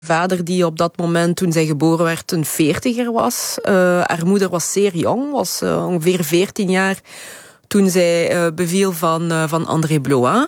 Vader die op dat moment, toen zij geboren werd, een 40er was. Haar moeder was zeer jong, was ongeveer 14 jaar toen zij beviel van André Blois.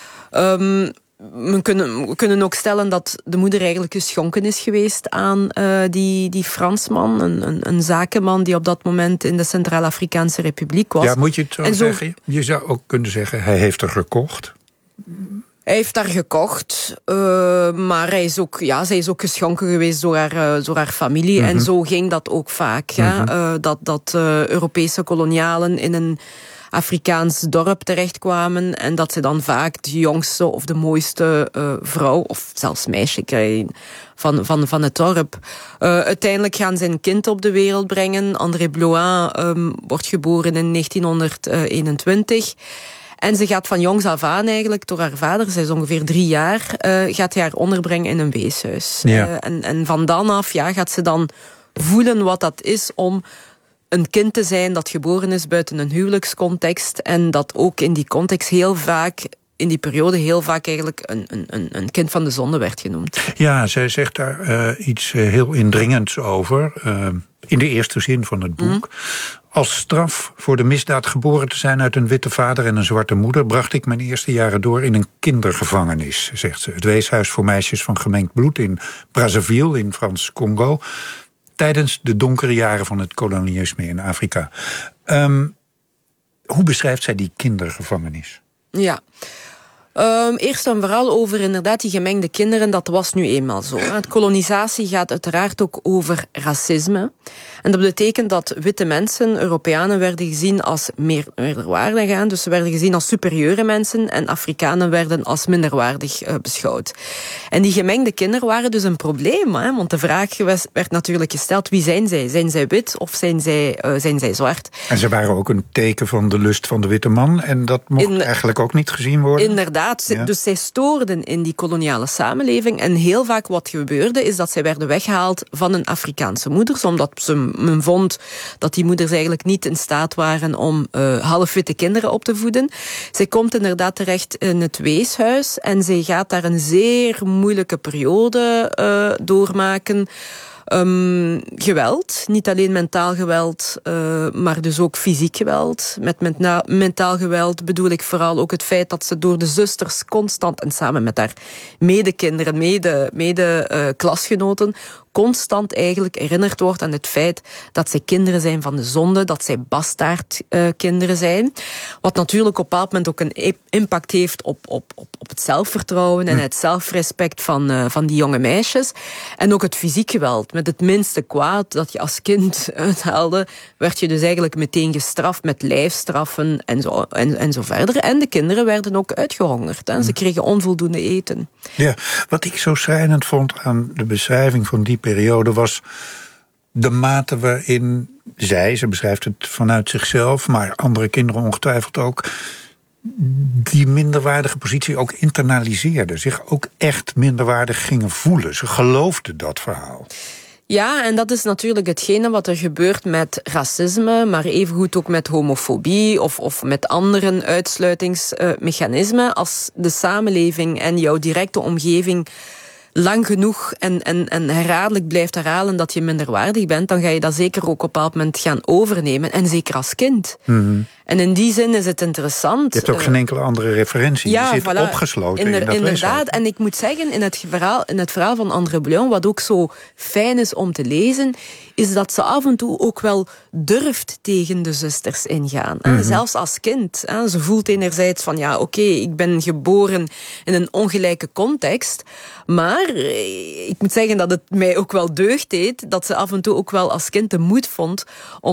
We kunnen ook stellen dat de moeder eigenlijk geschonken is geweest aan die Fransman. Een zakenman die op dat moment in de Centraal-Afrikaanse Republiek was. Ja, moet je het zo zeggen? Je zou ook kunnen zeggen, hij heeft haar gekocht. Hij heeft haar gekocht, maar zij is ook geschonken geweest door haar familie. Mm-hmm. En zo ging dat ook vaak. Mm-hmm. Dat Europese kolonialen in een Afrikaans dorp terechtkwamen en dat ze dan vaak de jongste of de mooiste vrouw of zelfs meisje krijgen van het dorp. Uiteindelijk gaan ze een kind op de wereld brengen. André Blois wordt geboren in 1921. En ze gaat van jongs af aan eigenlijk door haar vader, zij is ongeveer 3 jaar, gaat hij haar onderbrengen in een weeshuis. Ja. En van dan af gaat ze dan voelen wat dat is om een kind te zijn dat geboren is buiten een huwelijkscontext en dat ook in die context in die periode heel vaak eigenlijk een kind van de zonde werd genoemd. Ja, zij zegt daar iets heel indringends over, in de eerste zin van het boek. Mm. Als straf voor de misdaad geboren te zijn uit een witte vader en een zwarte moeder bracht ik mijn eerste jaren door in een kindergevangenis, zegt ze. Het weeshuis voor meisjes van gemengd bloed in Brazzaville in Frans-Congo, tijdens de donkere jaren van het kolonialisme in Afrika. Hoe beschrijft zij die kindergevangenis? Ja. Eerst en vooral over inderdaad die gemengde kinderen, dat was nu eenmaal zo. Het kolonisatie gaat uiteraard ook over racisme. En dat betekent dat witte mensen, Europeanen, werden gezien als meerderwaardig. Dus ze werden gezien als superieure mensen en Afrikanen werden als minderwaardig beschouwd. En die gemengde kinderen waren dus een probleem, want de vraag werd natuurlijk gesteld, wie zijn zij? Zijn zij wit of zijn zij zwart? En ze waren ook een teken van de lust van de witte man en dat mocht eigenlijk ook niet gezien worden? Inderdaad. Ja. Dus zij stoorden in die koloniale samenleving. En heel vaak wat gebeurde, is dat zij werden weggehaald van een Afrikaanse moeders, omdat men vond dat die moeders eigenlijk niet in staat waren om halfwitte kinderen op te voeden. Zij komt inderdaad terecht in het weeshuis en zij gaat daar een zeer moeilijke periode doormaken. Geweld, niet alleen mentaal geweld, maar dus ook fysiek geweld. Met mentaal geweld bedoel ik vooral ook het feit dat ze door de zusters constant en samen met haar medekinderen, mede-klasgenoten, constant eigenlijk herinnerd wordt aan het feit dat zij kinderen zijn van de zonde, dat zij bastaardkinderen zijn. Wat natuurlijk op een bepaald moment ook een impact heeft op het zelfvertrouwen en het zelfrespect van die jonge meisjes. En ook het fysiek geweld. Met het minste kwaad dat je als kind uithaalde, werd je dus eigenlijk meteen gestraft met lijfstraffen en zo verder. En de kinderen werden ook uitgehongerd. Hè. Ze kregen onvoldoende eten. Ja, wat ik zo schrijnend vond aan de beschrijving van die periode was de mate waarin ze beschrijft het vanuit zichzelf, maar andere kinderen ongetwijfeld ook, die minderwaardige positie ook internaliseerden, zich ook echt minderwaardig gingen voelen. Ze geloofden dat verhaal. Ja, en dat is natuurlijk hetgene wat er gebeurt met racisme, maar evengoed ook met homofobie of met andere uitsluitingsmechanismen. Als de samenleving en jouw directe omgeving lang genoeg en herhaaldelijk blijft herhalen dat je minderwaardig bent, dan ga je dat zeker ook op een bepaald moment gaan overnemen. En zeker als kind. Mm-hmm. En in die zin is het interessant. Je hebt ook geen enkele andere referentie. Je zit opgesloten in dat inderdaad. weeshuis. En ik moet zeggen, in het verhaal van André Blois, wat ook zo fijn is om te lezen, is dat ze af en toe ook wel durft tegen de zusters ingaan. Mm-hmm. Zelfs als kind. Ze voelt enerzijds van, oké, ik ben geboren in een ongelijke context, maar ik moet zeggen dat het mij ook wel deugd deed, dat ze af en toe ook wel als kind de moed vond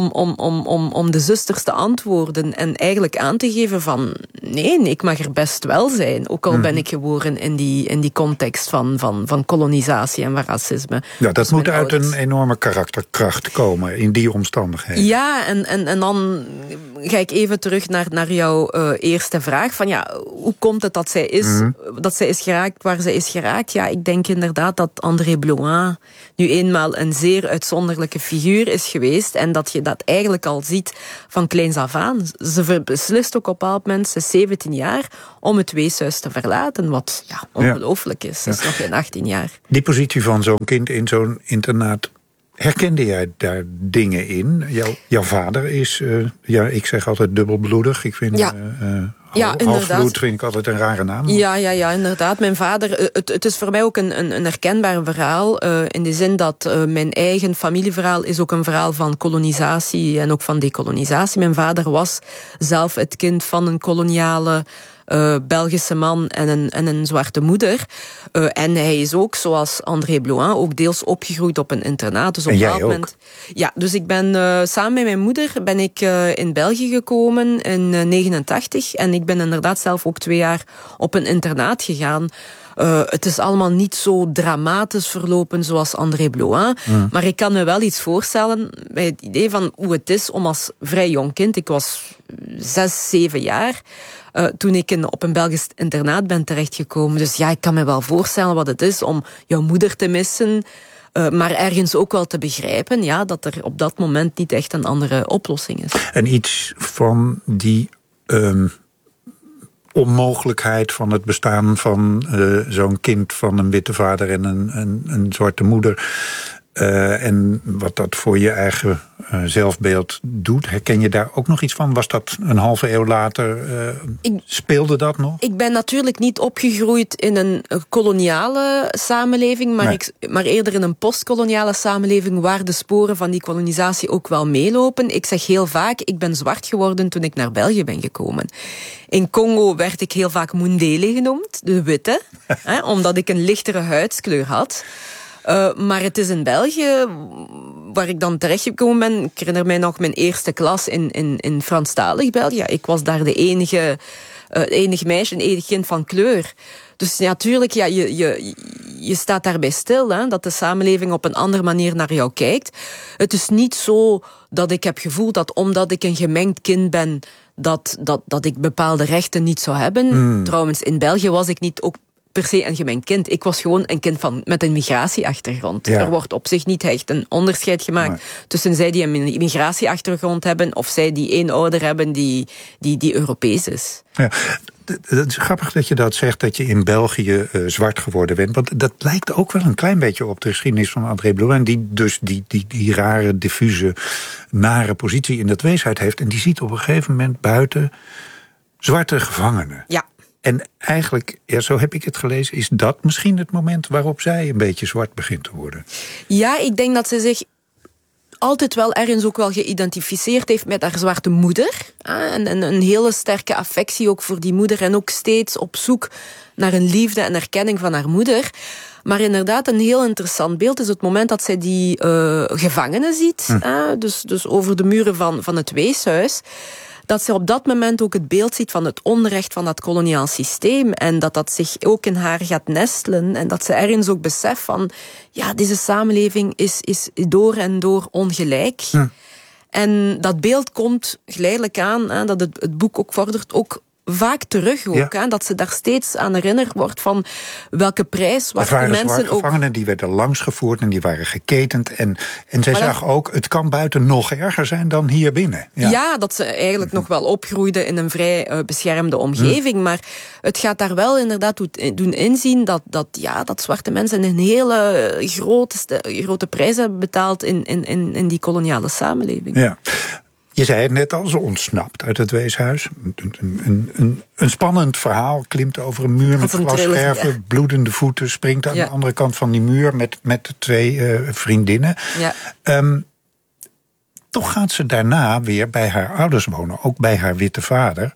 om de zusters te antwoorden en eigenlijk aan te geven van, nee, ik mag er best wel zijn, ook al ben ik geboren in die context van kolonisatie en van racisme. Ja, dat moet uit een enorme karakterkracht komen in die omstandigheden. Ja, en dan ga ik even terug naar jouw eerste vraag van, hoe komt het dat zij is geraakt waar zij is geraakt? Ja, ik denk inderdaad dat André Blois nu eenmaal een zeer uitzonderlijke figuur is geweest en dat je dat eigenlijk al ziet van kleins af aan. ze beslist ook op een bepaald moment, ze is 17 jaar, om het weeshuis te verlaten. Wat ongelooflijk is. Ze is nog geen 18 jaar. Die positie van zo'n kind in zo'n internaat, herkende jij daar dingen in? Jouw vader is, ik zeg altijd dubbelbloedig. Ik vind halfbloed vind ik altijd een rare naam. Ja, inderdaad. Mijn vader, het is voor mij ook een herkenbaar verhaal. In de zin dat mijn eigen familieverhaal is ook een verhaal van kolonisatie en ook van dekolonisatie. Mijn vader was zelf het kind van een koloniale Belgische man en een zwarte moeder. En hij is ook, zoals André Bloin, ook deels opgegroeid op een internaat. Dus op en jij ook? Ja, dus ik ben samen met mijn moeder in België gekomen in 1989. En ik ben inderdaad zelf ook 2 jaar op een internaat gegaan. Het is allemaal niet zo dramatisch verlopen zoals André Bloin. Maar ik kan me wel iets voorstellen bij het idee van hoe het is om als vrij jong kind, ik was 6, 7 jaar, toen ik op een Belgisch internaat ben terechtgekomen. Dus ja, ik kan me wel voorstellen wat het is om jouw moeder te missen, maar ergens ook wel te begrijpen dat er op dat moment niet echt een andere oplossing is. En iets van die onmogelijkheid van het bestaan van zo'n kind van een witte vader en een zwarte moeder. En wat dat voor je eigen zelfbeeld doet. Herken je daar ook nog iets van? Was dat een halve eeuw later? Speelde dat nog? Ik ben natuurlijk niet opgegroeid in een koloniale samenleving, maar eerder in een postkoloniale samenleving waar de sporen van die kolonisatie ook wel meelopen. Ik zeg heel vaak, ik ben zwart geworden toen ik naar België ben gekomen. In Congo werd ik heel vaak Mundele genoemd, de witte, omdat ik een lichtere huidskleur had. Maar het is in België, waar ik dan terechtgekomen ben, ik herinner mij nog mijn eerste klas in Franstalig België. Ik was daar de enige meisje, een enige kind van kleur. Dus natuurlijk, je staat daarbij stil, dat de samenleving op een andere manier naar jou kijkt. Het is niet zo dat ik heb gevoeld dat omdat ik een gemengd kind ben, dat ik bepaalde rechten niet zou hebben. Trouwens, in België was ik niet ook per se een gemengd kind. Ik was gewoon een kind met een migratieachtergrond. Ja. Er wordt op zich niet echt een onderscheid gemaakt tussen zij die een migratieachtergrond hebben of zij die één ouder hebben die Europees is. Ja. Het is grappig dat je dat zegt, dat je in België zwart geworden bent. Want dat lijkt ook wel een klein beetje op de geschiedenis van André Bloin, die dus die rare, diffuse, nare positie in dat weeshuis heeft. En die ziet op een gegeven moment buiten zwarte gevangenen. Ja. En eigenlijk, zo heb ik het gelezen, is dat misschien het moment waarop zij een beetje zwart begint te worden? Ja, ik denk dat ze zich altijd wel ergens ook wel geïdentificeerd heeft met haar zwarte moeder. En een hele sterke affectie ook voor die moeder. En ook steeds op zoek naar een liefde en erkenning van haar moeder. Maar inderdaad, een heel interessant beeld is het moment dat zij die gevangenen ziet. Dus over de muren van het weeshuis. Dat ze op dat moment ook het beeld ziet van het onrecht van dat koloniaal systeem. En dat zich ook in haar gaat nestelen. En dat ze ergens ook beseft van, deze samenleving is door en door ongelijk. En dat beeld komt geleidelijk aan, dat het boek ook vordert, ook vaak terug ook. Dat ze daar steeds aan herinnerd wordt van welke prijs zwarte mensen ook. Gevangenen die werden langsgevoerd en die waren geketend. En zij zag ook, het kan buiten nog erger zijn dan hier binnen. Ja, dat ze eigenlijk nog wel opgroeide in een vrij beschermde omgeving. Maar het gaat daar wel inderdaad doen inzien dat zwarte mensen een hele grote prijs hebben betaald in die koloniale samenleving. Ja. Je zei het net al, ze ontsnapt uit het weeshuis. Een spannend verhaal, klimt over een muur met glasscherven, bloedende voeten, springt aan de andere kant van die muur met 2 vriendinnen. Ja. Toch gaat ze daarna weer bij haar ouders wonen, ook bij haar witte vader.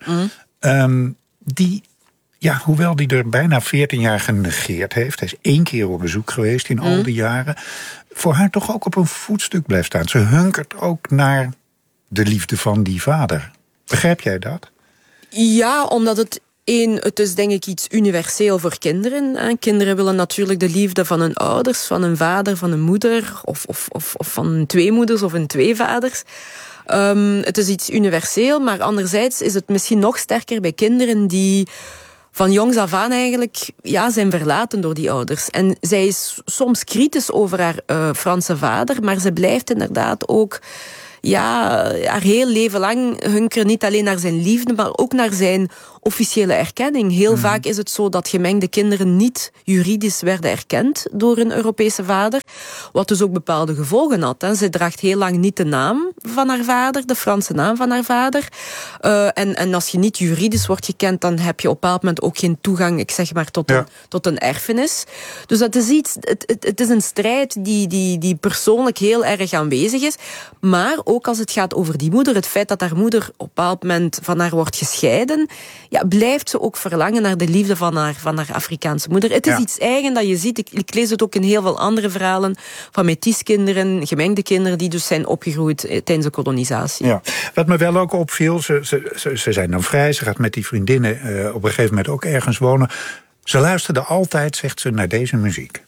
Hoewel die er bijna 14 jaar genegeerd heeft, hij is 1 keer op bezoek geweest in al die jaren, voor haar toch ook op een voetstuk blijft staan. Ze hunkert ook naar de liefde van die vader. Begrijp jij dat? Ja, omdat het is denk ik iets universeel voor kinderen. Kinderen willen natuurlijk de liefde van hun ouders, van een vader, van een moeder, of van 2 moeders of 2 vaders. Het is iets universeel, maar anderzijds is het misschien nog sterker bij kinderen die van jongs af aan eigenlijk zijn verlaten door die ouders. En zij is soms kritisch over haar Franse vader, maar ze blijft inderdaad ook haar heel leven lang hunkeren niet alleen naar zijn liefde, maar ook naar zijn officiële erkenning. Heel vaak is het zo dat gemengde kinderen niet juridisch werden erkend door een Europese vader, wat dus ook bepaalde gevolgen had. Hè. Ze draagt heel lang niet de naam van haar vader, de Franse naam van haar vader. En als je niet juridisch wordt gekend, dan heb je op een bepaald moment ook geen toegang, ik zeg maar, tot een erfenis. Dus dat is iets, het is een strijd die persoonlijk heel erg aanwezig is. Maar ook als het gaat over die moeder, het feit dat haar moeder op een bepaald moment van haar wordt gescheiden, blijft ze ook verlangen naar de liefde van haar Afrikaanse moeder. Het is iets eigen dat je ziet. Ik lees het ook in heel veel andere verhalen van métiskinderen, gemengde kinderen die dus zijn opgegroeid tijdens de kolonisatie. Ja. Wat me wel ook opviel, ze zijn dan vrij, ze gaat met die vriendinnen op een gegeven moment ook ergens wonen. Ze luisterde altijd, zegt ze, naar deze muziek.